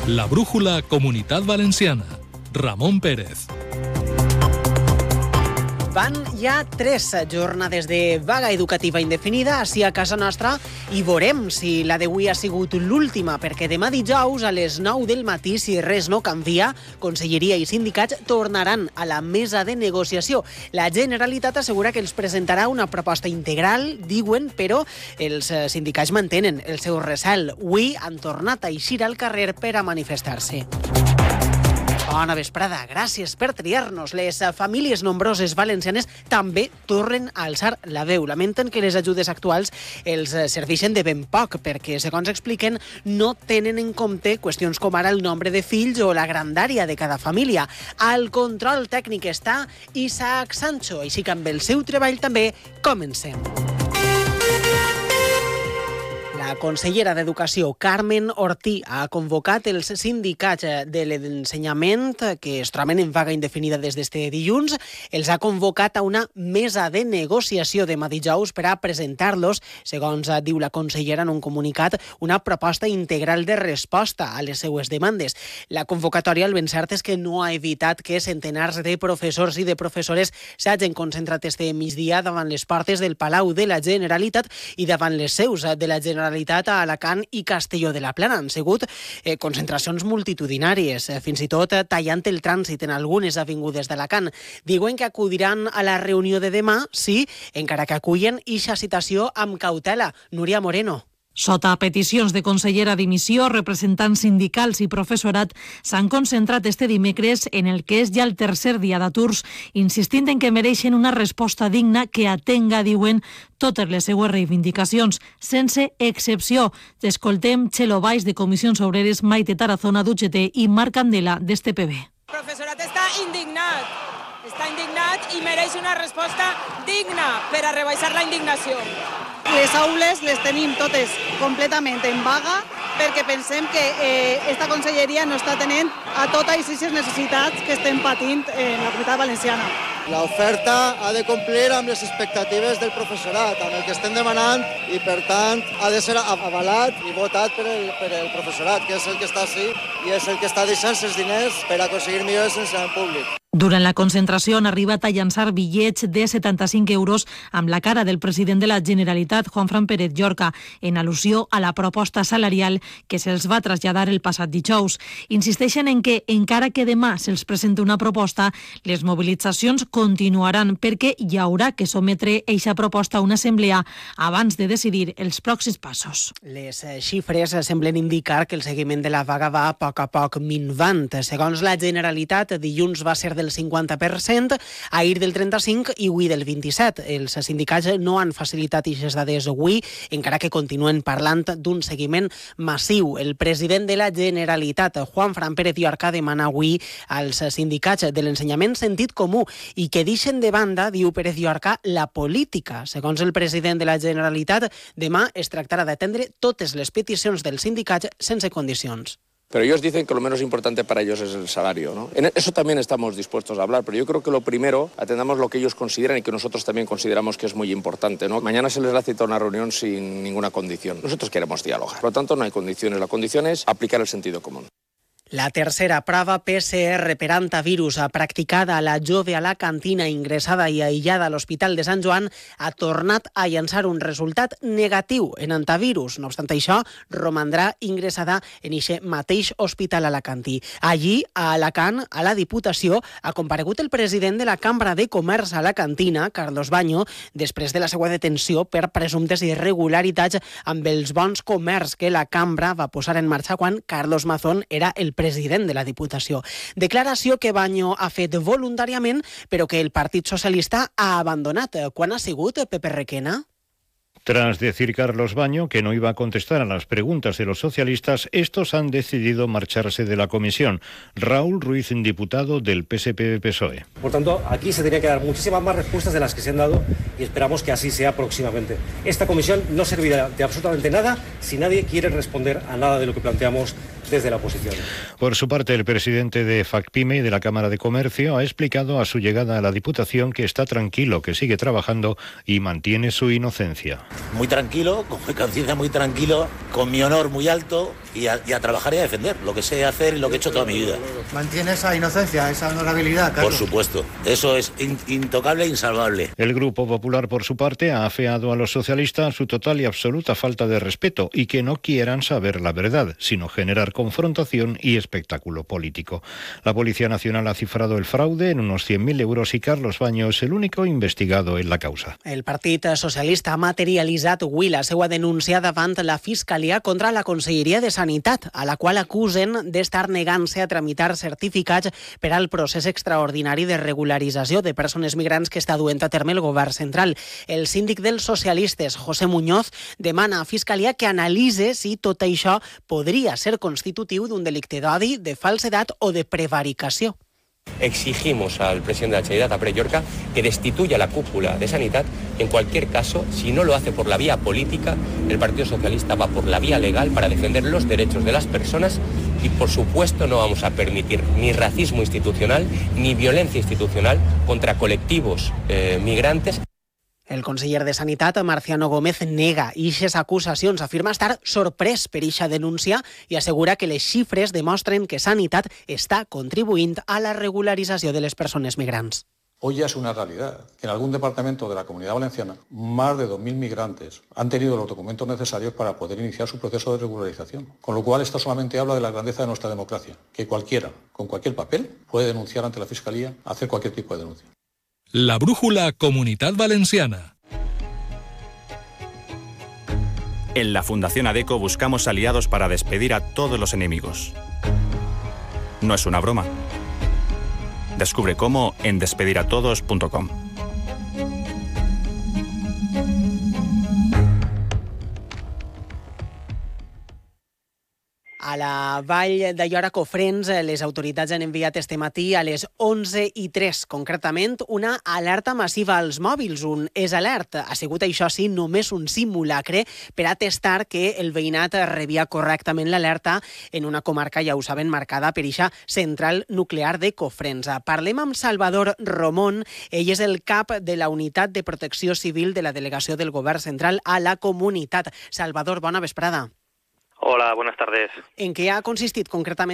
La brújula Comunitat Valenciana. Ramon Pérez. Van ja 3 jornades de vaga educativa indefinida així a casa nostra i veurem si la d'avui ha sigut l'última, perquè demà dijous a les 9 del matí, si res no canvia, Conselleria i sindicats tornaran a la mesa de negociació. La Generalitat assegura que els presentarà una proposta integral, diuen, però els sindicats mantenen el seu recel. Avui han tornat a eixir al carrer per a manifestar-se. Bona vesprada, gràcies per triar-nos. Les famílies nombroses valencianes també tornen a alçar la veu. Lamenten que les ajudes actuals els serveixen de ben poc, perquè, segons expliquen, no tenen en compte qüestions com ara el nombre de fills o la grandària de cada família. Al control tècnic està Isaac Sancho, així que amb el seu treball també comencem. La consellera d'Educació, Carmen Ortí, ha convocat els sindicats de l'ensenyament que es troben en vaga indefinida des d'este dilluns. Els ha convocat a una mesa de negociació demà dijous per a presentar-los, segons diu la consellera en un comunicat, una proposta integral de resposta a les seues demandes. La convocatòria, el ben cert, és que no ha evitat que centenars de professors i de professores s'hagin concentrat este migdia davant les portes del Palau de la Generalitat i davant les seus de la Generalitat a Alacant i Castelló de la Plana. Han sigut concentracions multitudinàries, fins i tot tallant el trànsit en algunes avingudes d'Alacant. Diuen que acudiran a la reunió de demà, sí, encara que acullen ixa citació amb cautela. Núria Moreno. Sota peticions de consellera dimissió, representants sindicals i professorat s'han concentrat este dimecres en el que és ja el tercer dia d'aturs, insistint en que mereixen una resposta digna que atenga, diuen, totes les seues reivindicacions, sense excepció. Escoltem Txelo Baix, de Comissions Obreres, Maite Tarazona, d'UGT, i Marc Candela, d'ESTPB. El professorat està indignat i mereix una resposta digna per a rebaixar la indignació. Les aules les tenim totes completament en vaga perquè pensem que esta conselleria no està tenint a totes aquestes necessitats que estem patint en la Comunitat Valenciana. L'oferta ha de complir amb les expectatives del professorat, amb el que estem demanant, i per tant ha de ser avalat i votat per el professorat, que és el que està així i és el que està deixant els diners per aconseguir millors ensenyament públic. Durant la concentració han arribat a llançar bitllets de 75 euros amb la cara del president de la Generalitat, Juanfran Pérez Llorca, en al·lusió a la proposta salarial que se'ls va traslladar el passat dijous. Insisteixen en que, encara que demà se'ls presenta una proposta, les mobilitzacions continuaran perquè hi haurà que sometre eixa proposta a una assemblea abans de decidir els pròxims passos. Les xifres semblen indicar que el seguiment de la vaga va a poc minvant. Segons la Generalitat, dilluns va ser del 50%, ahir del 35% i avui del 27%. Els sindicats no han facilitat aquestes dades avui, encara que continuen parlant d'un seguiment massiu. El president de la Generalitat, Juanfran Pérez Llorca, demana avui als sindicats de l'ensenyament sentit comú i que deixen de banda, diu Pérez Llorca, la política. Segons el president de la Generalitat, demà es tractarà d'atendre totes les peticions dels sindicats sense condicions. Pero ellos dicen que lo menos importante para ellos es el salario, ¿no? En eso también estamos dispuestos a hablar, pero yo creo que lo primero, atendamos lo que ellos consideran y que nosotros también consideramos que es muy importante, ¿no? Mañana se les da cita a una reunión sin ninguna condición. Nosotros queremos dialogar. Por lo tanto, no hay condiciones. La condición es aplicar el sentido común. La tercera prova PCR per antivirus practicada a la jove alacantina ingressada i aïllada a l'Hospital de Sant Joan ha tornat a llançar un resultat negatiu en antivirus. No obstant això, romandrà ingressada en eixe mateix hospital alacantí. Allí, a Alacant, a la Diputació, ha comparegut el president de la Cambra de Comerç alacantina, Carlos Baño, després de la seva detenció per presumptes irregularitats amb els bons comerç que la Cambra va posar en marxa quan Carlos Mazón era el president de la Diputació. Declaració que Baño ha fet voluntàriament, però que el Partit Socialista ha abandonat. Quan ha sigut, Pepe Requena? Tras decir Carlos Baño que no iba a contestar a las preguntas de los socialistas, estos han decidido marcharse de la comisión. Raúl Ruiz, diputado del PSPV-PSOE. Por tanto, aquí se tenía que dar muchísimas más respuestas de las que se han dado y esperamos que así sea próximamente. Esta comisión no servirá de absolutamente nada si nadie quiere responder a nada de lo que planteamos desde la oposición. Por su parte, el presidente de FACPIME y de la Cámara de Comercio ha explicado a su llegada a la Diputación que está tranquilo, que sigue trabajando y mantiene su inocencia. Muy tranquilo, con mi conciencia muy tranquilo, con mi honor muy alto y a trabajar y a defender lo que sé hacer y lo que he hecho toda mi vida. ¿Mantiene esa inocencia, esa honorabilidad, Carlos? Por supuesto, eso es intocable e insalvable. El Grupo Popular, por su parte, ha afeado a los socialistas su total y absoluta falta de respeto y que no quieran saber la verdad, sino generar confrontación y espectáculo político. La Policía Nacional ha cifrado el fraude en unos 100.000 euros y Carlos Baño es el único investigado en la causa. El Partit Socialista ha materialitzat avui la seva denúncia davant la Fiscalia contra la Conselleria de Sanitat, a la qual acusen d'estar negant-se a tramitar certificats per al procés extraordinari de regularització de persones migrants que està duent a terme el govern central. El síndic dels socialistes, José Muñoz, demana a Fiscalia que analitze si tot això podria ser constitutiu d'un delicte d'odi, de falsedat o de prevaricació. Exigimos al presidente de la Generalitat, a Pere Llorca, que destituya la cúpula de Sanidad. En cualquier caso, si no lo hace por la vía política, el Partido Socialista va por la vía legal para defender los derechos de las personas y, por supuesto, no vamos a permitir ni racismo institucional ni violencia institucional contra colectivos migrantes. El conseller de Sanitat, Marciano Gómez, nega ixes acusacions, afirma estar sorprès per eixa denúncia i assegura que les xifres demostren que Sanitat està contribuint a la regularització de les persones migrants. Hoy ya es una realidad que en algún departamento de la Comunidad Valenciana más de 2.000 migrantes han tenido los documentos necesarios para poder iniciar su proceso de regularización. Con lo cual esto solamente habla de la grandeza de nuestra democracia, que cualquiera, con cualquier papel, puede denunciar ante la Fiscalía, hacer cualquier tipo de denuncia. La brújula Comunitat Valenciana. En la Fundación ADECO buscamos aliados para despedir a todos los enemigos. No es una broma. Descubre cómo en despediratodos.com. A la vall d'Aiora Cofrents, les autoritats han enviat este matí a les 11:03, concretament, una alerta massiva als mòbils, un EsAlert. Ha sigut, això sí, només un simulacre per a testar que el veïnat rebia correctament l'alerta en una comarca, ja ho saben, marcada per eixa central nuclear de Cofrents. Parlem amb Salvador Romón, ell és el cap de la Unitat de Protecció Civil de la Delegació del Govern Central a la comunitat. Salvador, bona vesprada. Hola, buenas tardes. ¿En qué ha consistit concretament